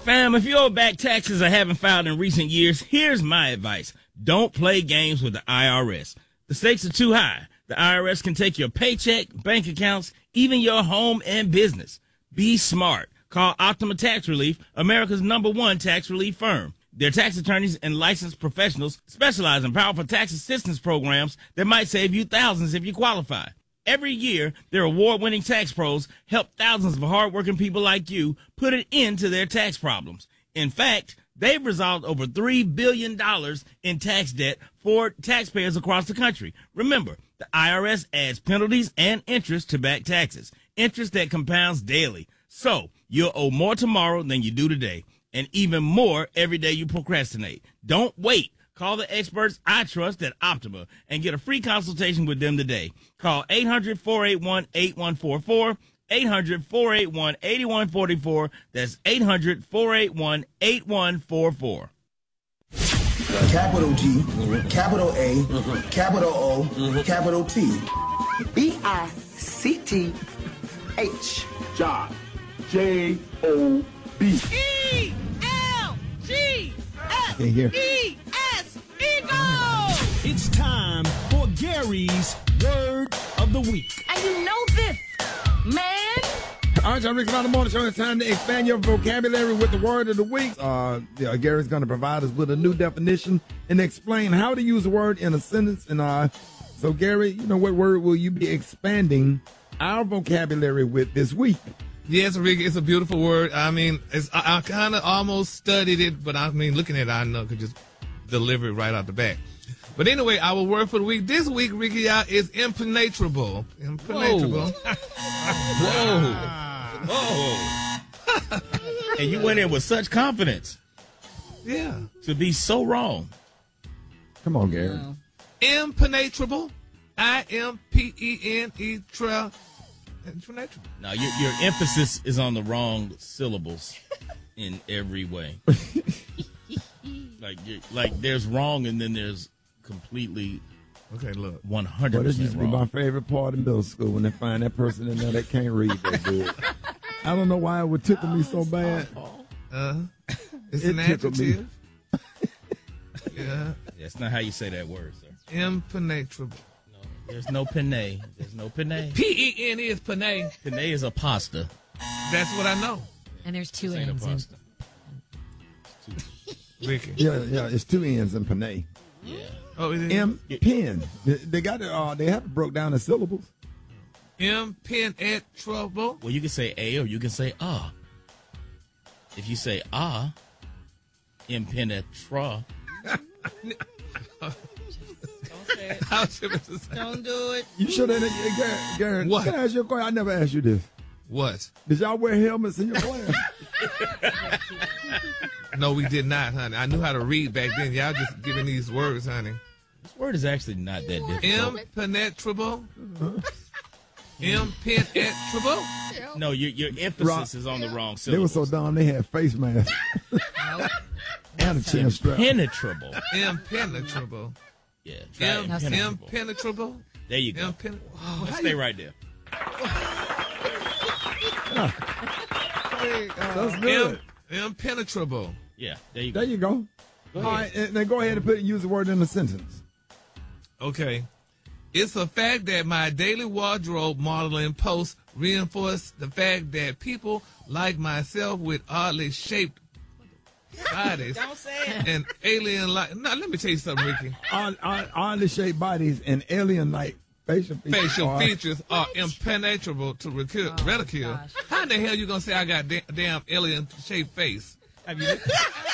Fam, if you owe back taxes or haven't filed in recent years, here's my advice. Don't play games with the IRS. The stakes are too high. The IRS can take your paycheck, bank accounts, even your home and business. Be smart. Call Optima Tax Relief, America's #1 tax relief firm. Their tax attorneys and licensed professionals specialize in powerful tax assistance programs that might save you thousands if you qualify. Every year, their award-winning tax pros help thousands of hardworking people like you put an end to their tax problems. In fact, they've resolved over $3 billion in tax debt for taxpayers across the country. Remember, the IRS adds penalties and interest to back taxes, interest that compounds daily. So, you'll owe more tomorrow than you do today, and even more every day you procrastinate. Don't wait. Call the experts I trust at Optima and get a free consultation with them today. Call 800-481-8144, 800-481-8144. That's 800-481-8144. Capital G, capital A, capital O, capital T. B-I-C-T-H. Job. J-O-B. E-L-G-S-E-Go! It's time for Gary's Word of the Week. And you know this, man. All right, y'all, Rick on the Morning Show. It's time to expand your vocabulary with the Word of the Week. Gary's going to provide us with a new definition and explain how to use a word in a sentence. And so, Gary, you know, what word will you be expanding our vocabulary with this week? Yes, Rick, it's a beautiful word. I mean, I kind of almost studied it, but I mean, looking at it, I know I could just deliver it right out the back. But anyway, our word for the week this week, Ricky, is impenetrable. Impenetrable. Whoa. And you went in with such confidence. Yeah. To be so wrong. Come on, Gary. Impenetrable. I-M-P-E-N-E impenetrable. Now, your emphasis is on the wrong syllables in every way. like there's wrong and then there's completely okay. Look, 100% Well, this used to be wrong. my favorite part of middle school when they find that person in there that can't read that good. I don't know why it would tickle me so bad. it's It an tickled me. adjective. Yeah. That's not how you say that word, sir. Impenetrable. There's no penne. There's no penne. P-E-N is penne. Penne is a pasta. That's what I know. And there's two This ain't a N's in. pasta. Ricky. Yeah, it's two N's in Panay. Yeah. Oh, it is? M-pen. They got it. They have it broke down in syllables. Impenetrable. Well, you can say a or you can say ah. If you say ah, impenetra. Don't do it. You should have. Gary, What? Can I ask you a question? I never asked you this. What? Did y'all wear helmets in your class? No, we did not, honey. I knew how to read back then. Y'all just giving these words, honey. This word is actually not that difficult. Impenetrable. Impenetrable. No, your emphasis is on the wrong They were syllable. so dumb they had face masks and a chin strap. Impenetrable. Impenetrable. Yeah. Try impenetrable. Impenetrable. There you go. Let's stay right there. That's good. Impenetrable. Yeah, there you There go. you go. All right, and then go ahead and use the word in a sentence. Okay. It's a fact that my daily wardrobe modeling posts reinforce the fact that people like myself with oddly shaped bodies Don't say it. and alien-like. Now, let me tell you something, Ricky. Oddly shaped bodies and alien-like facial Features are impenetrable to ridicule. gosh. How in the hell you gonna say I got damn alien-shaped face? Have you